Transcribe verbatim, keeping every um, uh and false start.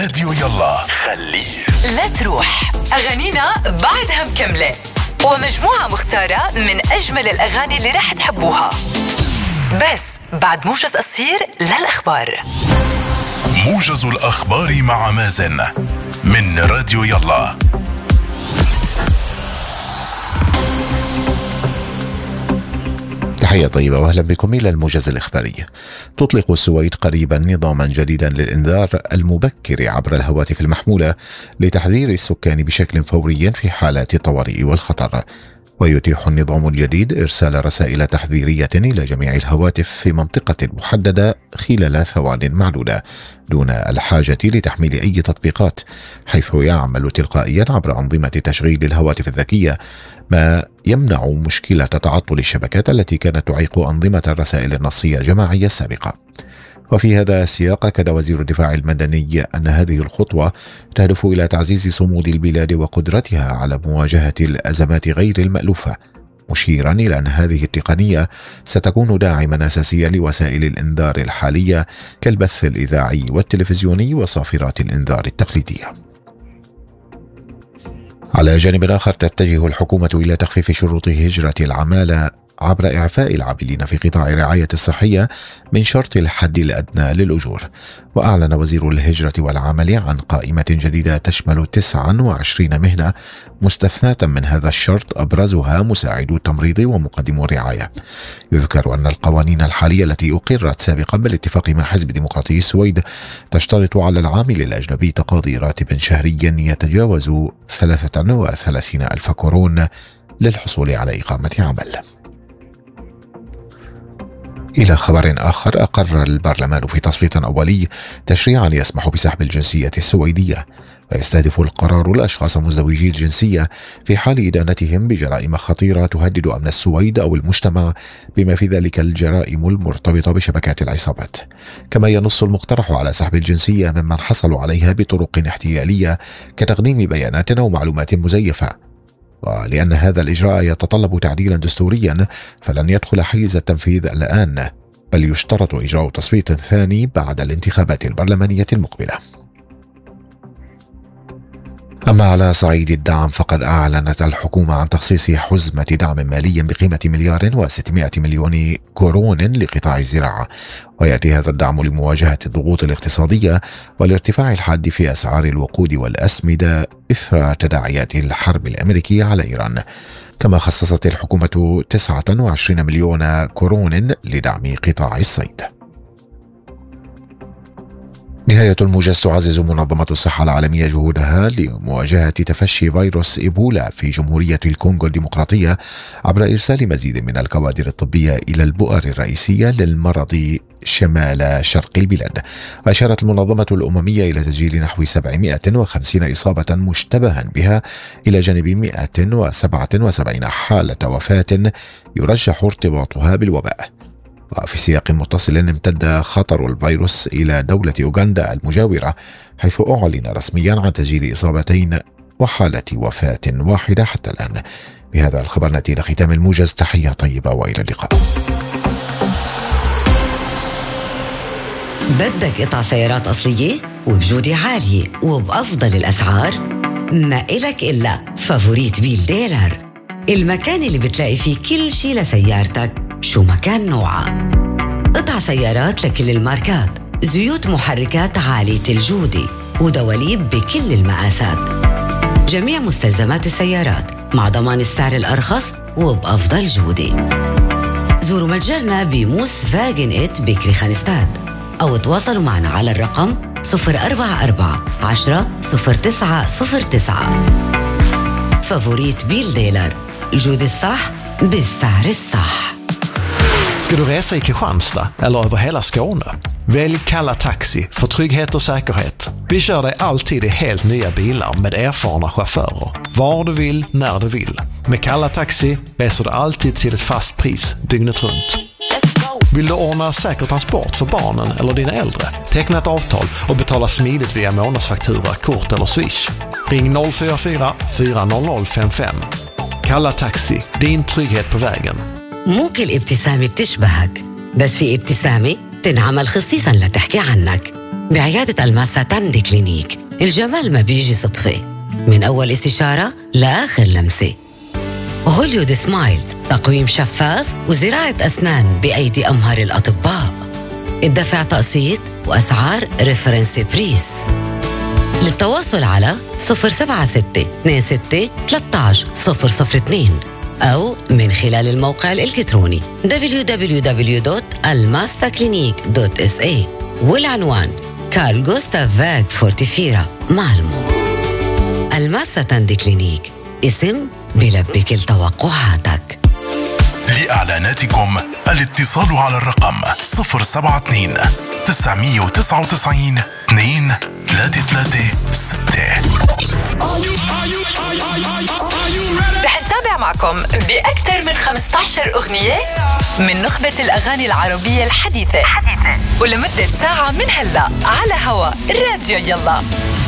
راديو يلا خليه لا تروح، أغانينا بعدها مكملة، ومجموعة مختارة من أجمل الأغاني اللي راح تحبوها، بس بعد موجز قصير للأخبار. موجز الأخبار مع مازن من راديو يلا. تحية طيبة وأهلا بكم إلى الموجز الإخباري. تطلق السويد قريبا نظاما جديدا للإنذار المبكر عبر الهواتف المحمولة لتحذير السكان بشكل فوري في حالات الطوارئ والخطر. ويتيح النظام الجديد إرسال رسائل تحذيرية إلى جميع الهواتف في منطقة محددة خلال ثوان معدودة دون الحاجة لتحميل أي تطبيقات، حيث يعمل تلقائيا عبر أنظمة تشغيل الهواتف الذكية، ما يمنع مشكلة تعطل الشبكات التي كانت تعيق أنظمة الرسائل النصية الجماعية السابقة. وفي هذا السياق أكد وزير الدفاع المدني أن هذه الخطوة تهدف إلى تعزيز صمود البلاد وقدرتها على مواجهة الأزمات غير المألوفة، مشيرا إلى أن هذه التقنية ستكون داعما أساسيا لوسائل الإنذار الحالية كالبث الإذاعي والتلفزيوني وصافرات الإنذار التقليدية. على جانب آخر، تتجه الحكومة إلى تخفيف شروط هجرة العمالة عبر إعفاء العاملين في قطاع الرعاية الصحية من شرط الحد الأدنى للأجور. وأعلن وزير الهجرة والعمل عن قائمة جديدة تشمل تسعة وعشرين مهنة مستثناة من هذا الشرط، أبرزها مساعدو التمريض ومقدمو الرعاية. يذكر أن القوانين الحالية التي أقرت سابقا بالاتفاق مع حزب ديمقراطي السويد تشترط على العامل الأجنبي تقاضي راتب شهري يتجاوز ثلاثة وثلاثين ألف كورون للحصول على إقامة عمل. إلى خبر آخر، أقر البرلمان في تصويت أولي تشريعا يسمح بسحب الجنسية السويدية، ويستهدف القرار الأشخاص مزدوجي الجنسية في حال إدانتهم بجرائم خطيرة تهدد أمن السويد أو المجتمع، بما في ذلك الجرائم المرتبطة بشبكات العصابات. كما ينص المقترح على سحب الجنسية ممن حصلوا عليها بطرق احتيالية كتقديم بيانات أو معلومات مزيفة. ولأن هذا الإجراء يتطلب تعديلا دستوريا فلن يدخل حيز التنفيذ الآن، بل يشترط إجراء تصويت ثاني بعد الانتخابات البرلمانية المقبلة. أما على صعيد الدعم، فقد أعلنت الحكومة عن تخصيص حزمة دعم مالي بقيمة مليار وستمائة مليون كورون لقطاع الزراعة، ويأتي هذا الدعم لمواجهة الضغوط الاقتصادية والارتفاع الحاد في أسعار الوقود والأسمدة إثر تداعيات الحرب الأمريكية على إيران. كما خصصت الحكومة تسعة وعشرين مليون كورون لدعم قطاع الصيد. نهاية الموجز. تعزز منظمة الصحة العالمية جهودها لمواجهة تفشي فيروس إيبولا في جمهورية الكونغو الديمقراطية عبر إرسال مزيد من الكوادر الطبية إلى البؤر الرئيسية للمرض شمال شرق البلاد. وأشارت المنظمة الأممية إلى تسجيل نحو سبعمائة وخمسين إصابة مشتبها بها، إلى جانب مائة وسبعة وسبعين حالة وفاة يرجح ارتباطها بالوباء. وفي سياق متصل، امتد خطر الفيروس إلى دولة أوغندا المجاورة، حيث أعلن رسميا عن تسجيل إصابتين وحالة وفاة واحدة حتى الآن. بهذا الخبر نأتي إلى ختام الموجز. تحية طيبة وإلى اللقاء. بدك قطع سيارات أصلية وبجودة عالية وبأفضل الأسعار؟ ما إلك إلا فافوريت بيل ديلر، المكان اللي بتلاقي فيه كل شي لسيارتك شو ما كان نوعها. قطع سيارات لكل الماركات، زيوت محركات عالية الجودة، ودواليب بكل المقاسات، جميع مستلزمات السيارات مع ضمان السعر الأرخص وبأفضل جودة. زوروا متجرنا بموس فاجن إت بكري خانستاد، أو تواصلوا معنا على الرقم صفر أربعة أربعة عشرة صفر تسعة صفر تسعة. فافوريت بيل ديلر، الجودة الصح بالسعر الصح. Ska du resa i Kristianstad eller över hela Skåne? Välj Kalla Taxi för trygghet och säkerhet. Vi kör dig alltid i helt nya bilar med erfarna chaufförer. Var du vill, när du vill. Med Kalla Taxi reser du alltid till ett fast pris dygnet runt. Vill du ordna säker transport för barnen eller dina äldre? Teckna ett avtal och betala smidigt via månadsfaktura, kort eller swish. Ring noll fyra fyra fyra noll noll fem fem. Kalla Taxi, din trygghet på vägen. ممكن الابتسامة بتشبهك، بس في ابتسامة تنعمل خصيصا لتحكي عنك. بعيادة الماسة تاندي كلينيك الجمال ما بيجي صدفة، من أول استشارة لآخر لمسة. هوليود سمايل تقويم شفاف وزراعة أسنان بأيدي أمهر الأطباء، الدفع تقسيط وأسعار ريفرنس بريس. للتواصل على صفر سبعة ستة اثنين ستة ثلاثة صفر صفر صفر اثنين أو من خلال الموقع الإلكتروني دبليو دبليو دبليو دوت الماسا كلينيك دوت إس إيه والعنوان كارل غوستاف فاغ فورتيفيرا مالمو. الماسا تاندي كلينيك، اسم بيلبي كل توقعاتك. لإعلاناتكم الاتصال على الرقم صفر سبعة اثنين تسعمية وتسعة وتسعين اثنين ثلاثة ثلاثة ستة. رح نتابع معكم بأكثر من خمسة عشر أغنية من نخبة الأغاني العربية الحديثة ولمدة ساعة من هلأ على هوا راديو يلا.